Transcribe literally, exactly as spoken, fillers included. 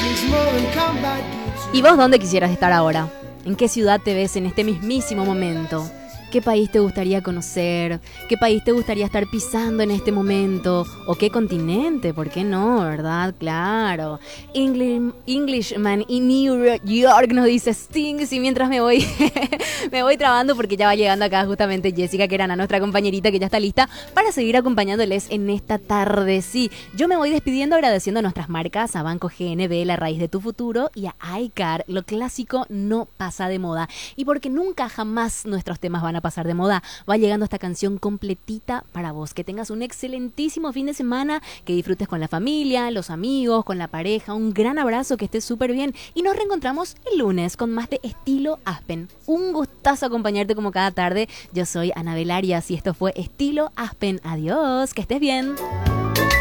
¿Y vos dónde quisieras estar ahora? ¿En qué ciudad te ves en este mismísimo momento? ¿Qué país te gustaría conocer? ¿Qué país te gustaría estar pisando en este momento? ¿O qué continente? ¿Por qué no, verdad? Claro. English, Englishman in New York nos dice Sting. Sí, mientras me voy me voy trabando porque ya va llegando acá justamente Jessica Querana, nuestra compañerita que ya está lista para seguir acompañándoles en esta tarde. Sí, yo me voy despidiendo agradeciendo a nuestras marcas, a Banco G N B, la raíz de tu futuro, y a iCar, lo clásico no pasa de moda. Y porque nunca jamás nuestros temas van a pasar de moda, va llegando esta canción completita para vos. Que tengas un excelentísimo fin de semana, que disfrutes con la familia, los amigos, con la pareja. Un gran abrazo, que estés súper bien y nos reencontramos el lunes con más de Estilo Aspen. Un gustazo acompañarte como cada tarde. Yo soy Anabel Arias y esto fue Estilo Aspen. Adiós, que estés bien.